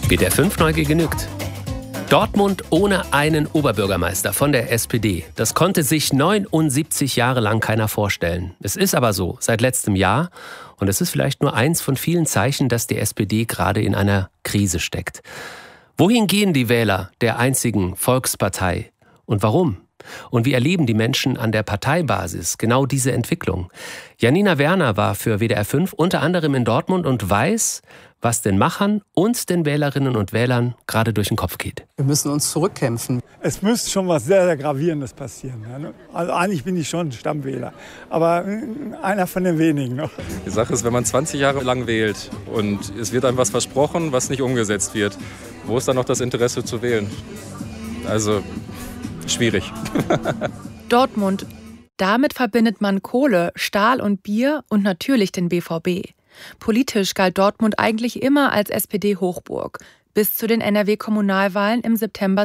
WDR 5 Neugier genügt. Dortmund ohne einen Oberbürgermeister von der SPD. Das konnte sich 79 Jahre lang keiner vorstellen. Es ist aber so, seit letztem Jahr. Und es ist vielleicht nur eins von vielen Zeichen, dass die SPD gerade in einer Krise steckt. Wohin gehen die Wähler der einzigen Volkspartei? Und warum? Und wie erleben die Menschen an der Parteibasis genau diese Entwicklung? Janina Werner war für WDR 5 unter anderem in Dortmund und weiß, was den Machern und den Wählerinnen und Wählern gerade durch den Kopf geht. Wir müssen uns zurückkämpfen. Es müsste schon was sehr, sehr Gravierendes passieren. Also eigentlich bin ich schon Stammwähler, aber einer von den wenigen noch. Die Sache ist, wenn man 20 Jahre lang wählt und es wird einem was versprochen, was nicht umgesetzt wird, wo ist dann noch das Interesse zu wählen? Also schwierig. Dortmund. Damit verbindet man Kohle, Stahl und Bier und natürlich den BVB. Politisch galt Dortmund eigentlich immer als SPD-Hochburg, bis zu den NRW-Kommunalwahlen im September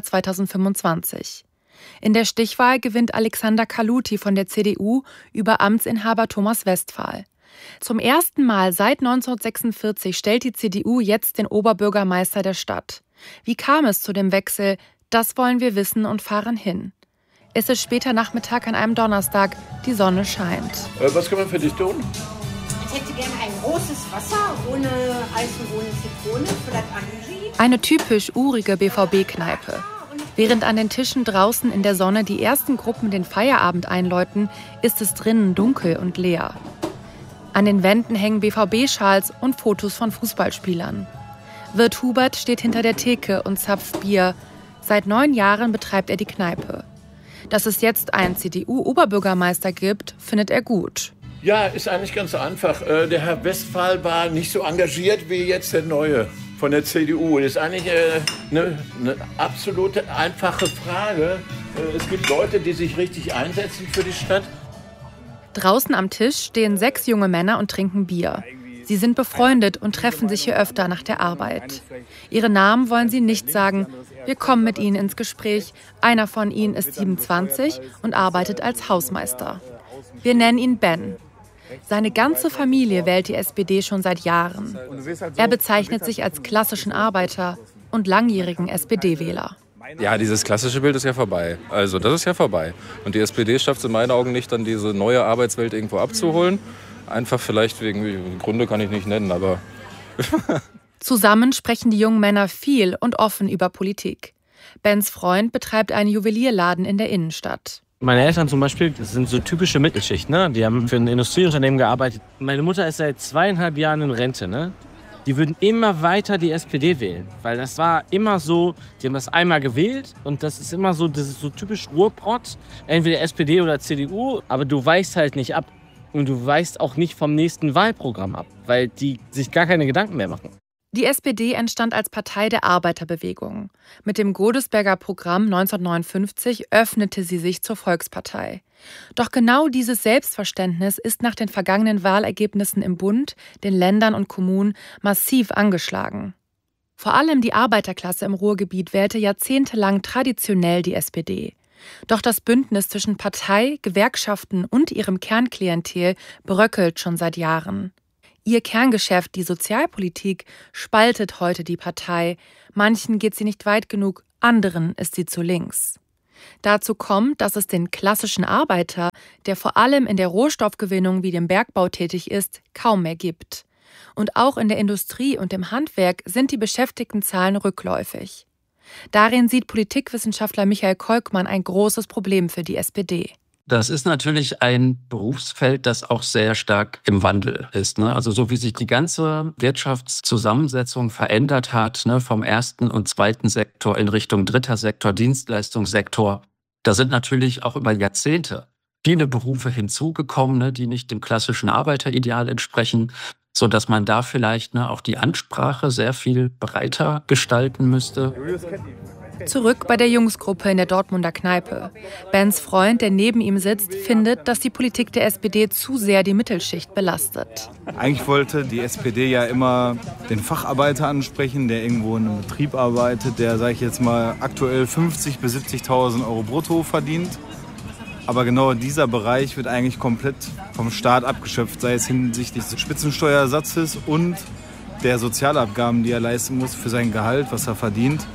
2025. In der Stichwahl gewinnt Alexander Kaluti von der CDU über Amtsinhaber Thomas Westphal. Zum ersten Mal seit 1946 stellt die CDU jetzt den Oberbürgermeister der Stadt. Wie kam es zu dem Wechsel? Das wollen wir wissen und fahren hin. Es ist später Nachmittag an einem Donnerstag, die Sonne scheint. Was kann man für dich tun? Ich hätte gerne ein großes Wasser ohne Eis und ohne Zitrone, vielleicht Angie. Eine typisch urige BVB-Kneipe. Während an den Tischen draußen in der Sonne die ersten Gruppen den Feierabend einläuten, ist es drinnen dunkel und leer. An den Wänden hängen BVB-Schals und Fotos von Fußballspielern. Wirt Hubert steht hinter der Theke und zapft Bier. Seit 9 Jahren betreibt er die Kneipe. Dass es jetzt einen CDU-Oberbürgermeister gibt, findet er gut. Ja, ist eigentlich ganz einfach. Der Herr Westphal war nicht so engagiert wie jetzt der Neue von der CDU. Das ist eigentlich eine absolute einfache Frage. Es gibt Leute, die sich richtig einsetzen für die Stadt. Draußen am Tisch stehen 6 junge Männer und trinken Bier. Sie sind befreundet und treffen sich hier öfter nach der Arbeit. Ihre Namen wollen sie nicht sagen. Wir kommen mit ihnen ins Gespräch. Einer von ihnen ist 27 und arbeitet als Hausmeister. Wir nennen ihn Ben. Seine ganze Familie wählt die SPD schon seit Jahren. Er bezeichnet sich als klassischen Arbeiter und langjährigen SPD-Wähler. Ja, dieses klassische Bild ist ja vorbei. Also das ist ja vorbei. Und die SPD schafft es in meinen Augen nicht, dann diese neue Arbeitswelt irgendwo abzuholen. Einfach vielleicht wegen Gründe kann ich nicht nennen, aber... Zusammen sprechen die jungen Männer viel und offen über Politik. Bens Freund betreibt einen Juwelierladen in der Innenstadt. Meine Eltern zum Beispiel, das sind so typische Mittelschicht, ne? Die haben für ein Industrieunternehmen gearbeitet. Meine Mutter ist seit 2,5 Jahren in Rente, ne? Die würden immer weiter die SPD wählen, weil das war immer so, die haben das einmal gewählt und das ist immer so, das ist so typisch Ruhrpott, entweder SPD oder CDU, aber du weichst halt nicht ab und du weichst auch nicht vom nächsten Wahlprogramm ab, weil die sich gar keine Gedanken mehr machen. Die SPD entstand als Partei der Arbeiterbewegung. Mit dem Godesberger Programm 1959 öffnete sie sich zur Volkspartei. Doch genau dieses Selbstverständnis ist nach den vergangenen Wahlergebnissen im Bund, den Ländern und Kommunen massiv angeschlagen. Vor allem die Arbeiterklasse im Ruhrgebiet wählte jahrzehntelang traditionell die SPD. Doch das Bündnis zwischen Partei, Gewerkschaften und ihrem Kernklientel bröckelt schon seit Jahren. Ihr Kerngeschäft, die Sozialpolitik, spaltet heute die Partei. Manchen geht sie nicht weit genug, anderen ist sie zu links. Dazu kommt, dass es den klassischen Arbeiter, der vor allem in der Rohstoffgewinnung wie dem Bergbau tätig ist, kaum mehr gibt. Und auch in der Industrie und im Handwerk sind die Beschäftigtenzahlen rückläufig. Darin sieht Politikwissenschaftler Michael Kolkmann ein großes Problem für die SPD. Das ist natürlich ein Berufsfeld, das auch sehr stark im Wandel ist. Also so wie sich die ganze Wirtschaftszusammensetzung verändert hat, vom ersten und zweiten Sektor in Richtung dritter Sektor, Dienstleistungssektor, da sind natürlich auch über Jahrzehnte viele Berufe hinzugekommen, die nicht dem klassischen Arbeiterideal entsprechen, sodass man da vielleicht auch die Ansprache sehr viel breiter gestalten müsste. Zurück bei der Jungsgruppe in der Dortmunder Kneipe. Bens Freund, der neben ihm sitzt, findet, dass die Politik der SPD zu sehr die Mittelschicht belastet. Eigentlich wollte die SPD ja immer den Facharbeiter ansprechen, der irgendwo in einem Betrieb arbeitet, der, sage ich jetzt mal, aktuell 50.000 bis 70.000 € brutto verdient. Aber genau dieser Bereich wird eigentlich komplett vom Staat abgeschöpft, sei es hinsichtlich des Spitzensteuersatzes und der Sozialabgaben, die er leisten muss für sein Gehalt, was er verdient.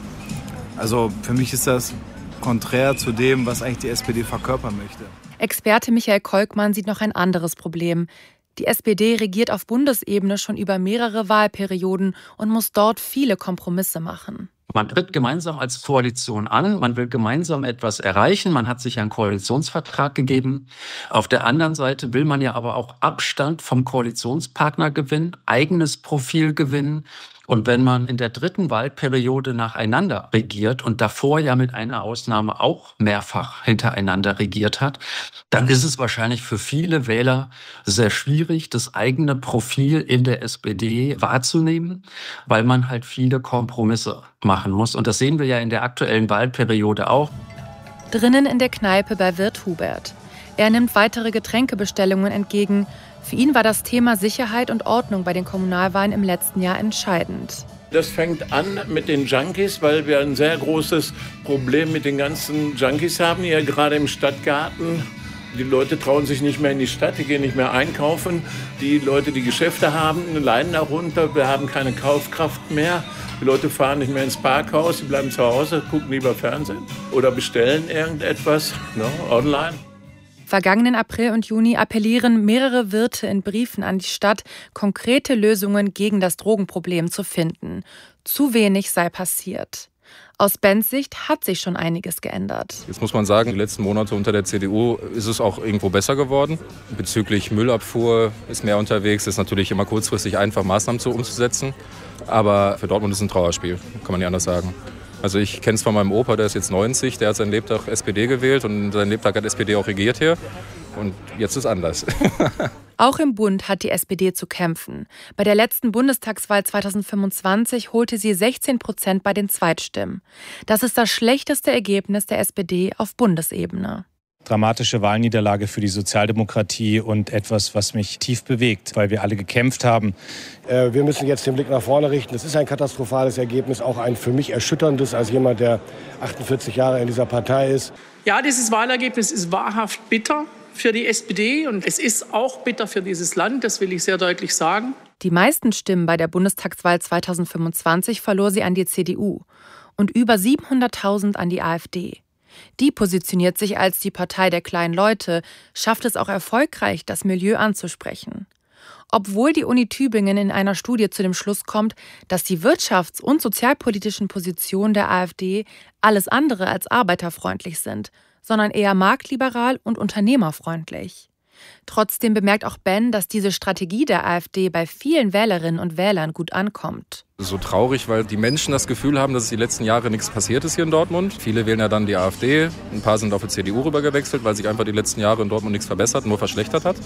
Also für mich ist das konträr zu dem, was eigentlich die SPD verkörpern möchte. Experte Michael Kolkmann sieht noch ein anderes Problem. Die SPD regiert auf Bundesebene schon über mehrere Wahlperioden und muss dort viele Kompromisse machen. Man tritt gemeinsam als Koalition an, man will gemeinsam etwas erreichen, man hat sich einen Koalitionsvertrag gegeben. Auf der anderen Seite will man ja aber auch Abstand vom Koalitionspartner gewinnen, eigenes Profil gewinnen. Und wenn man in der dritten Wahlperiode nacheinander regiert und davor ja mit einer Ausnahme auch mehrfach hintereinander regiert hat, dann ist es wahrscheinlich für viele Wähler sehr schwierig, das eigene Profil in der SPD wahrzunehmen, weil man halt viele Kompromisse machen muss. Und das sehen wir ja in der aktuellen Wahlperiode auch. Drinnen in der Kneipe bei Wirt Hubert. Er nimmt weitere Getränkebestellungen entgegen. Für ihn war das Thema Sicherheit und Ordnung bei den Kommunalwahlen im letzten Jahr entscheidend. Das fängt an mit den Junkies, weil wir ein sehr großes Problem mit den ganzen Junkies haben hier, gerade im Stadtgarten. Die Leute trauen sich nicht mehr in die Stadt, die gehen nicht mehr einkaufen. Die Leute, die Geschäfte haben, leiden darunter. Wir haben keine Kaufkraft mehr. Die Leute fahren nicht mehr ins Parkhaus, die bleiben zu Hause, gucken lieber Fernsehen oder bestellen irgendetwas online. Vergangenen April und Juni appellieren mehrere Wirte in Briefen an die Stadt, konkrete Lösungen gegen das Drogenproblem zu finden. Zu wenig sei passiert. Aus Bens Sicht hat sich schon einiges geändert. Jetzt muss man sagen, die letzten Monate unter der CDU ist es auch irgendwo besser geworden. Bezüglich Müllabfuhr ist mehr unterwegs. Es ist natürlich immer kurzfristig einfach, Maßnahmen umzusetzen. Aber für Dortmund ist es ein Trauerspiel, kann man nicht anders sagen. Also ich kenne es von meinem Opa, der ist jetzt 90, der hat seinen Lebtag SPD gewählt und seinen Lebtag hat SPD auch regiert hier. Und jetzt ist anders. Auch im Bund hat die SPD zu kämpfen. Bei der letzten Bundestagswahl 2025 holte sie 16% bei den Zweitstimmen. Das ist das schlechteste Ergebnis der SPD auf Bundesebene. Dramatische Wahlniederlage für die Sozialdemokratie und etwas, was mich tief bewegt, weil wir alle gekämpft haben. Wir müssen jetzt den Blick nach vorne richten. Es ist ein katastrophales Ergebnis, auch ein für mich erschütterndes, als jemand, der 48 Jahre in dieser Partei ist. Ja, dieses Wahlergebnis ist wahrhaft bitter für die SPD und es ist auch bitter für dieses Land, das will ich sehr deutlich sagen. Die meisten Stimmen bei der Bundestagswahl 2025 verlor sie an die CDU und über 700.000 an die AfD. Die positioniert sich als die Partei der kleinen Leute, schafft es auch erfolgreich, das Milieu anzusprechen. Obwohl die Uni Tübingen in einer Studie zu dem Schluss kommt, dass die wirtschafts- und sozialpolitischen Positionen der AfD alles andere als arbeiterfreundlich sind, sondern eher marktliberal und unternehmerfreundlich. Trotzdem bemerkt auch Ben, dass diese Strategie der AfD bei vielen Wählerinnen und Wählern gut ankommt. So traurig, weil die Menschen das Gefühl haben, dass es die letzten Jahre nichts passiert ist hier in Dortmund. Viele wählen ja dann die AfD, ein paar sind auf die CDU rübergewechselt, weil sich einfach die letzten Jahre in Dortmund nichts verbessert, nur verschlechtert hat.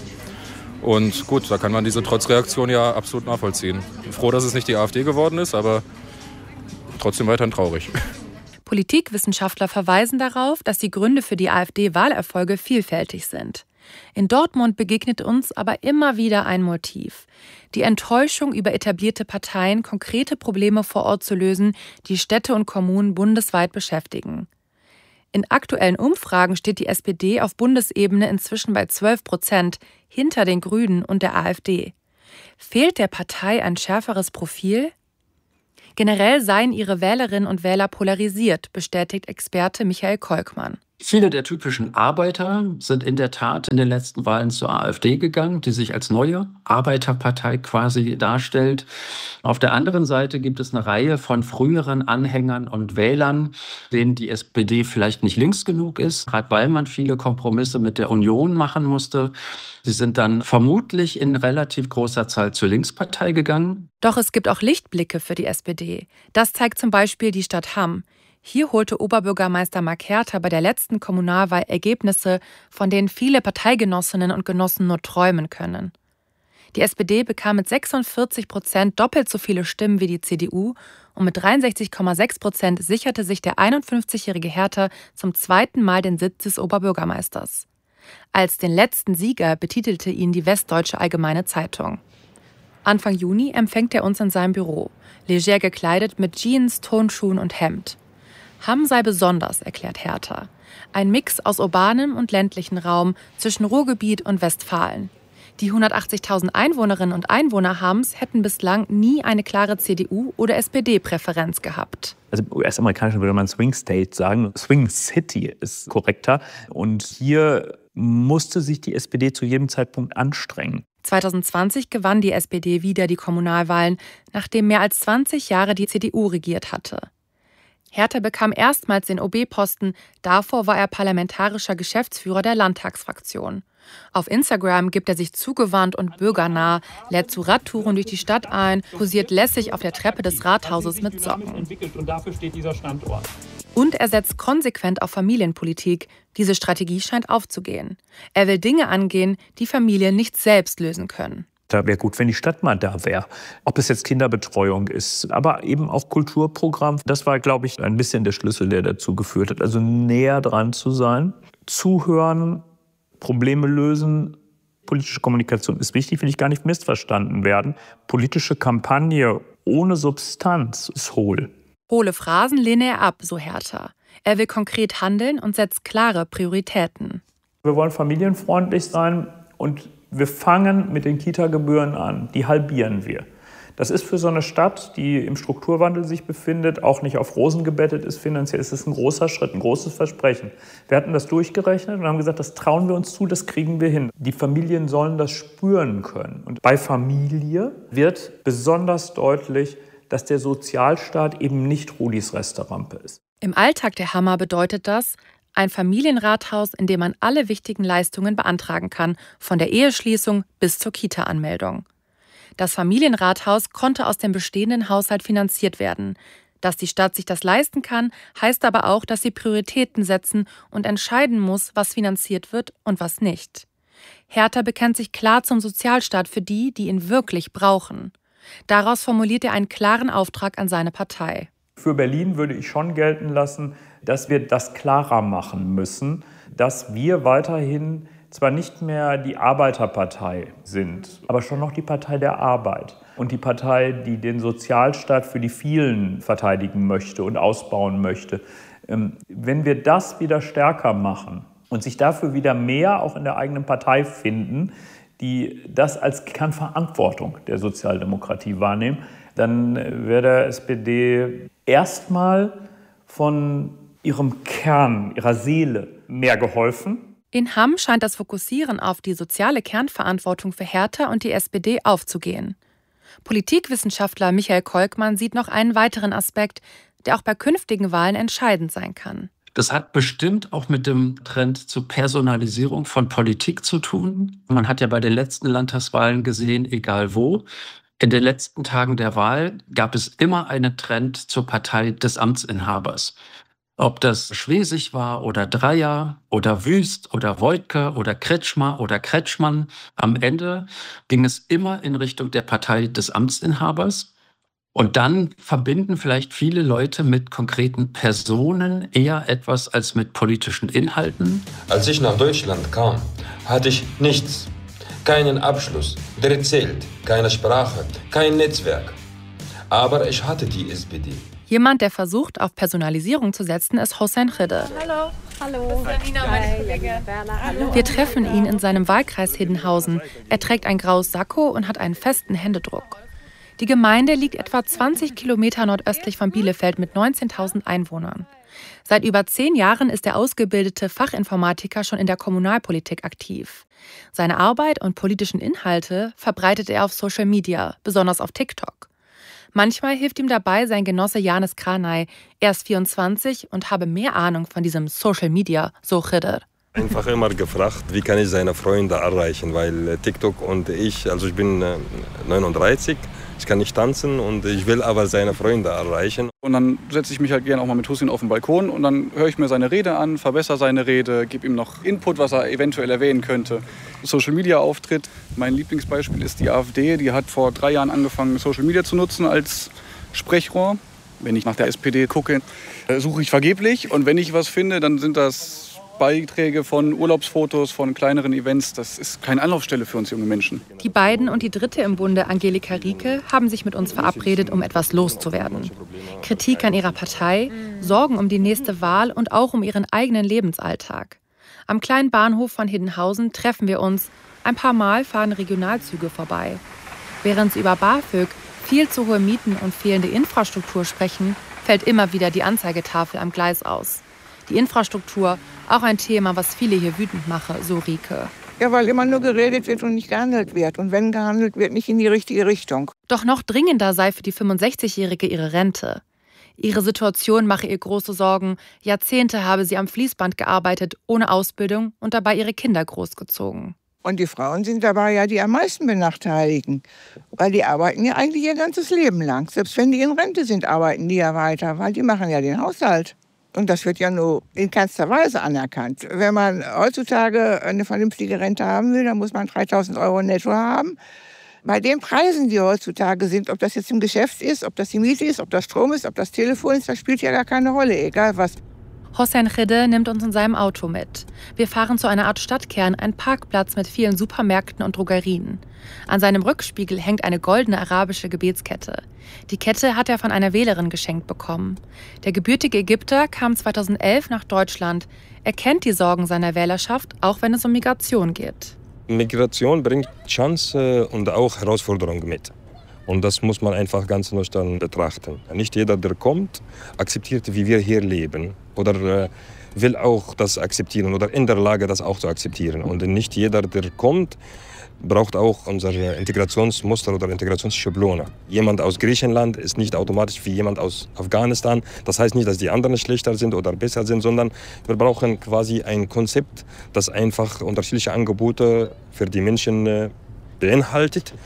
Und gut, da kann man diese Trotzreaktion ja absolut nachvollziehen. Froh, dass es nicht die AfD geworden ist, aber trotzdem weiterhin traurig. Politikwissenschaftler verweisen darauf, dass die Gründe für die AfD-Wahlerfolge vielfältig sind. In Dortmund begegnet uns aber immer wieder ein Motiv: die Enttäuschung über etablierte Parteien, konkrete Probleme vor Ort zu lösen, die Städte und Kommunen bundesweit beschäftigen. In aktuellen Umfragen steht die SPD auf Bundesebene inzwischen bei 12%, hinter den Grünen und der AfD. Fehlt der Partei ein schärferes Profil? Generell seien ihre Wählerinnen und Wähler polarisiert, bestätigt Experte Michael Kolkmann. Viele der typischen Arbeiter sind in der Tat in den letzten Wahlen zur AfD gegangen, die sich als neue Arbeiterpartei quasi darstellt. Auf der anderen Seite gibt es eine Reihe von früheren Anhängern und Wählern, denen die SPD vielleicht nicht links genug ist, gerade weil man viele Kompromisse mit der Union machen musste. Sie sind dann vermutlich in relativ großer Zahl zur Linkspartei gegangen. Doch es gibt auch Lichtblicke für die SPD. Das zeigt zum Beispiel die Stadt Hamm. Hier holte Oberbürgermeister Mark Herter bei der letzten Kommunalwahl Ergebnisse, von denen viele Parteigenossinnen und Genossen nur träumen können. Die SPD bekam mit 46% doppelt so viele Stimmen wie die CDU und mit 63,6% sicherte sich der 51-jährige Herter zum zweiten Mal den Sitz des Oberbürgermeisters. Als den letzten Sieger betitelte ihn die Westdeutsche Allgemeine Zeitung. Anfang Juni empfängt er uns in seinem Büro, leger gekleidet mit Jeans, Turnschuhen und Hemd. Hamm sei besonders, erklärt Herter. Ein Mix aus urbanem und ländlichem Raum zwischen Ruhrgebiet und Westfalen. Die 180.000 Einwohnerinnen und Einwohner Hams hätten bislang nie eine klare CDU- oder SPD-Präferenz gehabt. Also im US-Amerikanischen würde man Swing State sagen. Swing City ist korrekter. Und hier musste sich die SPD zu jedem Zeitpunkt anstrengen. 2020 gewann die SPD wieder die Kommunalwahlen, nachdem mehr als 20 Jahre die CDU regiert hatte. Herter bekam erstmals den OB-Posten, davor war er parlamentarischer Geschäftsführer der Landtagsfraktion. Auf Instagram gibt er sich zugewandt und bürgernah, lädt zu Radtouren durch die Stadt ein, posiert lässig auf der Treppe des Rathauses mit Socken. Und dafür steht dieser Standort. Und er setzt konsequent auf Familienpolitik. Diese Strategie scheint aufzugehen. Er will Dinge angehen, die Familien nicht selbst lösen können. Da wäre gut, wenn die Stadt mal da wäre. Ob es jetzt Kinderbetreuung ist, aber eben auch Kulturprogramm. Das war, glaube ich, ein bisschen der Schlüssel, der dazu geführt hat. Also näher dran zu sein, zuhören, Probleme lösen. Politische Kommunikation ist wichtig, will ich gar nicht missverstanden werden. Politische Kampagne ohne Substanz ist hohl. Hohle Phrasen lehne er ab, so Herter. Er will konkret handeln und setzt klare Prioritäten. Wir wollen familienfreundlich sein und wir fangen mit den Kita-Gebühren an. Die halbieren wir. Das ist für so eine Stadt, die im Strukturwandel sich befindet, auch nicht auf Rosen gebettet ist finanziell, ist es ein großer Schritt, ein großes Versprechen. Wir hatten das durchgerechnet und haben gesagt, das trauen wir uns zu, das kriegen wir hin. Die Familien sollen das spüren können. Und bei Familie wird besonders deutlich, dass der Sozialstaat eben nicht Rudis Resterampe ist. Im Alltag der Hammer bedeutet das, ein Familienrathaus, in dem man alle wichtigen Leistungen beantragen kann, von der Eheschließung bis zur Kita-Anmeldung. Das Familienrathaus konnte aus dem bestehenden Haushalt finanziert werden. Dass die Stadt sich das leisten kann, heißt aber auch, dass sie Prioritäten setzen und entscheiden muss, was finanziert wird und was nicht. Herter bekennt sich klar zum Sozialstaat für die, die ihn wirklich brauchen. Daraus formuliert er einen klaren Auftrag an seine Partei. Für Berlin würde ich schon gelten lassen, dass wir das klarer machen müssen, dass wir weiterhin zwar nicht mehr die Arbeiterpartei sind, aber schon noch die Partei der Arbeit und die Partei, die den Sozialstaat für die vielen verteidigen möchte und ausbauen möchte. Wenn wir das wieder stärker machen und sich dafür wieder mehr auch in der eigenen Partei finden, die das als Kernverantwortung der Sozialdemokratie wahrnehmen, dann wäre der SPD erstmal von ihrem Kern, ihrer Seele mehr geholfen. In Hamm scheint das Fokussieren auf die soziale Kernverantwortung für Herter und die SPD aufzugehen. Politikwissenschaftler Michael Kolkmann sieht noch einen weiteren Aspekt, der auch bei künftigen Wahlen entscheidend sein kann. Das hat bestimmt auch mit dem Trend zur Personalisierung von Politik zu tun. Man hat ja bei den letzten Landtagswahlen gesehen, egal wo, in den letzten Tagen der Wahl gab es immer einen Trend zur Partei des Amtsinhabers. Ob das Schwesig war oder Dreyer oder Wüst oder Woidke oder Kretschmer oder Kretschmann, am Ende ging es immer in Richtung der Partei des Amtsinhabers. Und dann verbinden vielleicht viele Leute mit konkreten Personen eher etwas als mit politischen Inhalten. Als ich nach Deutschland kam, hatte ich nichts. Keinen Abschluss, der zählt, keine Sprache, kein Netzwerk. Aber ich hatte die SPD. Jemand, der versucht, auf Personalisierung zu setzen, ist Hossein Khidr. Hallo. Hallo. Janina, meine Kollegin. Hallo. Wir treffen ihn in seinem Wahlkreis Hiddenhausen. Er trägt ein graues Sakko und hat einen festen Händedruck. Die Gemeinde liegt etwa 20 Kilometer nordöstlich von Bielefeld mit 19.000 Einwohnern. Seit über 10 Jahren ist der ausgebildete Fachinformatiker schon in der Kommunalpolitik aktiv. Seine Arbeit und politischen Inhalte verbreitet er auf Social Media, besonders auf TikTok. Manchmal hilft ihm dabei sein Genosse Janis Kranay. Er ist 24 und habe mehr Ahnung von diesem Social Media, so Khidr. Einfach immer gefragt, wie kann ich seine Freunde erreichen, weil TikTok und ich bin 39, ich kann nicht tanzen und ich will aber seine Freunde erreichen. Und dann setze ich mich halt gerne auch mal mit Hussein auf den Balkon und dann höre ich mir seine Rede an, verbessere seine Rede, gebe ihm noch Input, was er eventuell erwähnen könnte. Social-Media-Auftritt, mein Lieblingsbeispiel ist die AfD, die hat vor 3 Jahren angefangen, Social Media zu nutzen als Sprechrohr. Wenn ich nach der SPD gucke, suche ich vergeblich und wenn ich was finde, dann sind das Beiträge von Urlaubsfotos, von kleineren Events. Das ist keine Anlaufstelle für uns junge Menschen. Die beiden und die dritte im Bunde, Angelika Rieke, haben sich mit uns verabredet, um etwas loszuwerden. Kritik an ihrer Partei, Sorgen um die nächste Wahl und auch um ihren eigenen Lebensalltag. Am kleinen Bahnhof von Hiddenhausen treffen wir uns Ein paar Mal fahren Regionalzüge vorbei. Während sie über BAföG, viel zu hohe Mieten und fehlende Infrastruktur sprechen, fällt immer wieder die Anzeigetafel am Gleis aus. Die Infrastruktur, auch ein Thema, was viele hier wütend mache, so Rieke. Ja, weil immer nur geredet wird und nicht gehandelt wird. Und wenn gehandelt wird, nicht in die richtige Richtung. Doch noch dringender sei für die 65-Jährige ihre Rente. Ihre Situation mache ihr große Sorgen. Jahrzehnte habe sie am Fließband gearbeitet, ohne Ausbildung und dabei ihre Kinder großgezogen. Und die Frauen sind dabei ja die am meisten Benachteiligten. Weil die arbeiten ja eigentlich ihr ganzes Leben lang. Selbst wenn die in Rente sind, arbeiten die ja weiter, weil die machen ja den Haushalt. Und das wird ja nur in keinster Weise anerkannt. Wenn man heutzutage eine vernünftige Rente haben will, dann muss man 3.000 € netto haben. Bei den Preisen, die heutzutage sind, ob das jetzt im Geschäft ist, ob das die Miete ist, ob das Strom ist, ob das Telefon ist, das spielt ja gar keine Rolle, egal was. Hossein Khidde nimmt uns in seinem Auto mit. Wir fahren zu einer Art Stadtkern, ein Parkplatz mit vielen Supermärkten und Drogerien. An seinem Rückspiegel hängt eine goldene arabische Gebetskette. Die Kette hat er von einer Wählerin geschenkt bekommen. Der gebürtige Ägypter kam 2011 nach Deutschland. Er kennt die Sorgen seiner Wählerschaft, auch wenn es um Migration geht. Migration bringt Chance und auch Herausforderungen mit. Und das muss man einfach ganz nüchtern betrachten. Nicht jeder, der kommt, akzeptiert, wie wir hier leben. Oder will auch das akzeptieren oder in der Lage, das auch zu akzeptieren. Und nicht jeder, der kommt, braucht auch unser Integrationsmuster oder Integrationsschablone. Jemand aus Griechenland ist nicht automatisch wie jemand aus Afghanistan. Das heißt nicht, dass die anderen schlechter sind oder besser sind, sondern wir brauchen quasi ein Konzept, das einfach unterschiedliche Angebote für die Menschen beinhaltet,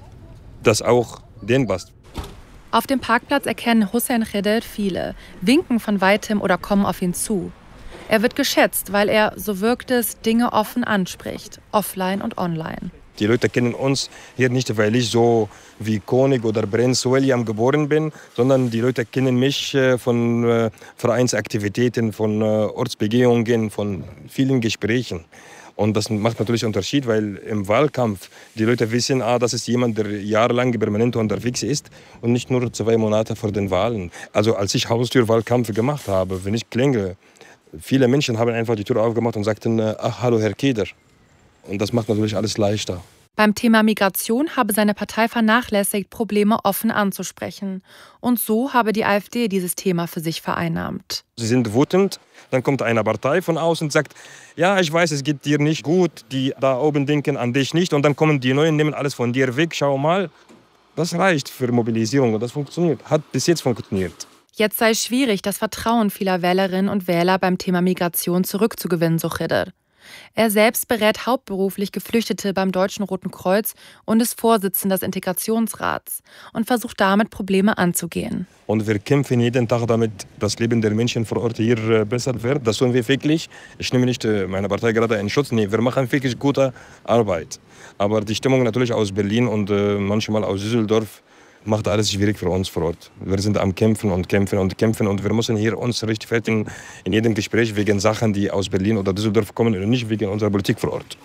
das auch denen passt. Auf dem Parkplatz erkennen Hossein Khidde viele, winken von weitem oder kommen auf ihn zu. Er wird geschätzt, weil er, so wirkt es, Dinge offen anspricht, offline und online. Die Leute kennen uns hier nicht, weil ich so wie König oder Prinz William geboren bin, sondern die Leute kennen mich von Vereinsaktivitäten, von Ortsbegehungen, von vielen Gesprächen. Und das macht natürlich einen Unterschied, weil im Wahlkampf die Leute wissen, das ist jemand, der jahrelang permanent unterwegs ist und nicht nur 2 Monate vor den Wahlen. Also als ich Haustürwahlkampf gemacht habe, wenn ich klingele, viele Menschen haben einfach die Tür aufgemacht und sagten, ach, hallo Herr Keder. Und das macht natürlich alles leichter. Beim Thema Migration habe seine Partei vernachlässigt, Probleme offen anzusprechen. Und so habe die AfD dieses Thema für sich vereinnahmt. Sie sind wütend, dann kommt eine Partei von außen und sagt, ja, ich weiß, es geht dir nicht gut, die da oben denken an dich nicht. Und dann kommen die Neuen, nehmen alles von dir weg, schau mal. Das reicht für Mobilisierung und das funktioniert, hat bis jetzt funktioniert. Jetzt sei es schwierig, das Vertrauen vieler Wählerinnen und Wähler beim Thema Migration zurückzugewinnen, so Khidde. Er selbst berät hauptberuflich Geflüchtete beim Deutschen Roten Kreuz und ist Vorsitzender des Integrationsrats und versucht damit, Probleme anzugehen. Und wir kämpfen jeden Tag damit, das Leben der Menschen vor Ort hier besser wird. Das tun wir wirklich. Ich nehme nicht meine Partei gerade in Schutz. Nee, wir machen wirklich gute Arbeit. Aber die Stimmung natürlich aus Berlin und manchmal aus Düsseldorf macht alles schwierig für uns vor Ort. Wir sind am Kämpfen und Kämpfen und Kämpfen und wir müssen hier uns rechtfertigen in jedem Gespräch wegen Sachen, die aus Berlin oder Düsseldorf kommen und nicht wegen unserer Politik vor Ort.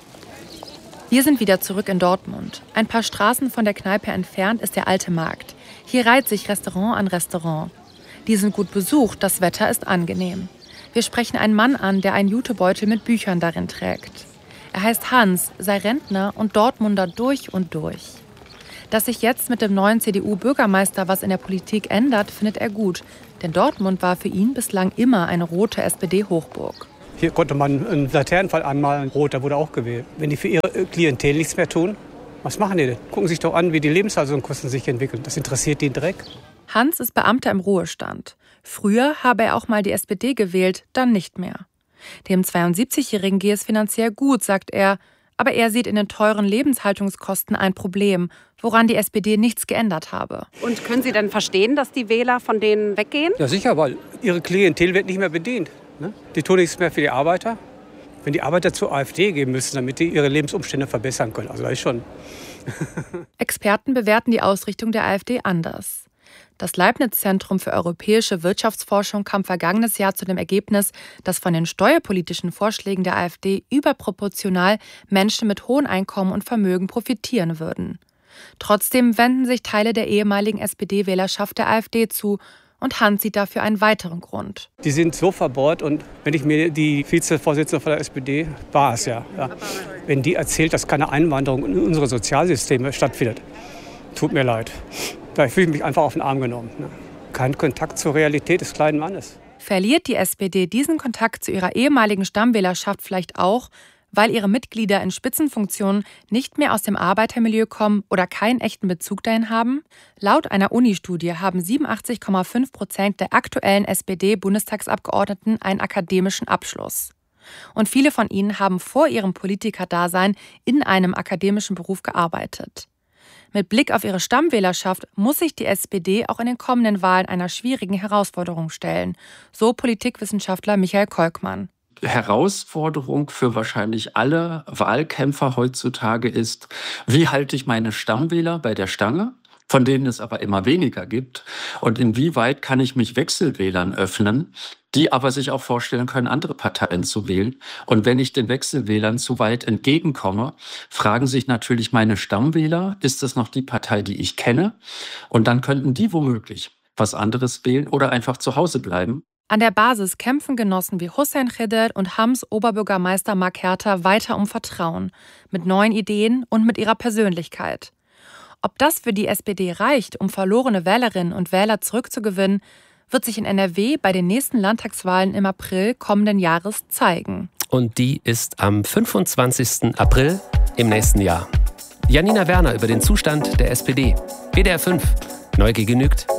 Wir sind wieder zurück in Dortmund. Ein paar Straßen von der Kneipe entfernt ist der Alte Markt. Hier reiht sich Restaurant an Restaurant. Die sind gut besucht, das Wetter ist angenehm. Wir sprechen einen Mann an, der einen Jutebeutel mit Büchern darin trägt. Er heißt Hans, sei Rentner und Dortmunder durch und durch. Dass sich jetzt mit dem neuen CDU-Bürgermeister was in der Politik ändert, findet er gut. Denn Dortmund war für ihn bislang immer eine rote SPD-Hochburg. Hier konnte man einen Laternenpfahl anmalen, rot, da wurde auch gewählt. Wenn die für ihre Klientel nichts mehr tun, was machen die denn? Gucken sich doch an, wie die Lebenshaltungskosten sich entwickeln. Das interessiert den Dreck. Hans ist Beamter im Ruhestand. Früher habe er auch mal die SPD gewählt, dann nicht mehr. Dem 72-Jährigen gehe es finanziell gut, sagt er. Aber er sieht in den teuren Lebenshaltungskosten ein Problem, woran die SPD nichts geändert habe. Und können Sie denn verstehen, dass die Wähler von denen weggehen? Ja sicher, weil ihre Klientel wird nicht mehr bedient. Ne? Die tun nichts mehr für die Arbeiter. Wenn die Arbeiter zur AfD gehen müssen, damit die ihre Lebensumstände verbessern können. Also das ist schon. Experten bewerten die Ausrichtung der AfD anders. Das Leibniz-Zentrum für europäische Wirtschaftsforschung kam vergangenes Jahr zu dem Ergebnis, dass von den steuerpolitischen Vorschlägen der AfD überproportional Menschen mit hohen Einkommen und Vermögen profitieren würden. Trotzdem wenden sich Teile der ehemaligen SPD-Wählerschaft der AfD zu Und Hans sieht dafür einen weiteren Grund. Die sind so verbohrt und wenn ich mir die Vizevorsitzende von der SPD, war es ja, wenn die erzählt, dass keine Einwanderung in unsere Sozialsysteme stattfindet, tut mir leid. Da fühle ich mich einfach auf den Arm genommen. Kein Kontakt zur Realität des kleinen Mannes. Verliert die SPD diesen Kontakt zu ihrer ehemaligen Stammwählerschaft vielleicht auch, weil ihre Mitglieder in Spitzenfunktionen nicht mehr aus dem Arbeitermilieu kommen oder keinen echten Bezug dahin haben? Laut einer Uni-Studie haben 87,5% der aktuellen SPD-Bundestagsabgeordneten einen akademischen Abschluss. Und viele von ihnen haben vor ihrem Politikerdasein in einem akademischen Beruf gearbeitet. Mit Blick auf ihre Stammwählerschaft muss sich die SPD auch in den kommenden Wahlen einer schwierigen Herausforderung stellen, so Politikwissenschaftler Michael Kolkmann. Herausforderung für wahrscheinlich alle Wahlkämpfer heutzutage ist, wie halte ich meine Stammwähler bei der Stange, von denen es aber immer weniger gibt, und inwieweit kann ich mich Wechselwählern öffnen, die aber sich auch vorstellen können, andere Parteien zu wählen. Und wenn ich den Wechselwählern zu weit entgegenkomme, fragen sich natürlich meine Stammwähler, ist das noch die Partei, die ich kenne? Und dann könnten die womöglich was anderes wählen oder einfach zu Hause bleiben. An der Basis kämpfen Genossen wie Hussein Kheder und Hams Oberbürgermeister Mark Herter weiter um Vertrauen, mit neuen Ideen und mit ihrer Persönlichkeit. Ob das für die SPD reicht, um verlorene Wählerinnen und Wähler zurückzugewinnen, wird sich in NRW bei den nächsten Landtagswahlen im April kommenden Jahres zeigen. Und die ist am 25. April im nächsten Jahr. Janina Werner über den Zustand der SPD. WDR 5. Neugier genügt.